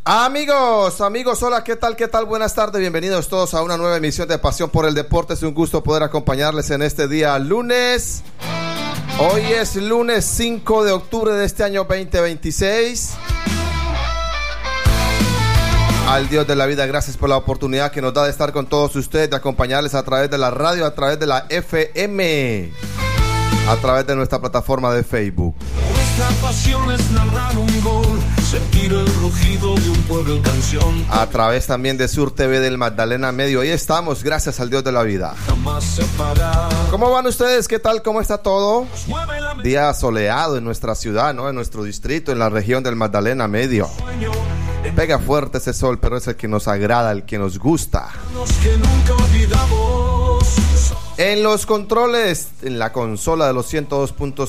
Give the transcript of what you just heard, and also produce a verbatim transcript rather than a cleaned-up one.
Amigos, amigos, hola, ¿qué tal? ¿Qué tal? Buenas tardes, bienvenidos todos a una nueva emisión de Pasión por el Deporte. Es un gusto poder acompañarles en este día lunes. Hoy es lunes cinco de octubre de este año veinte veintiséis. Al Dios de la vida, gracias por la oportunidad que nos da de estar con todos ustedes, de acompañarles a través de la radio, a través de la F M, a través de nuestra plataforma de Facebook. Nuestra pasión es narrar un gol, sentir el rugido de un pueblo en canción. A través también de Sur T V del Magdalena Medio. Ahí estamos, gracias al Dios de la vida. Jamás se para. ¿Cómo van ustedes? ¿Qué tal? ¿Cómo está todo? Día soleado en nuestra ciudad, ¿no? En nuestro distrito, en la región del Magdalena Medio. Pega fuerte ese sol, pero es el que nos agrada, el que nos gusta. Los que nunca olvidamos. En los controles, en la consola de los ciento dos punto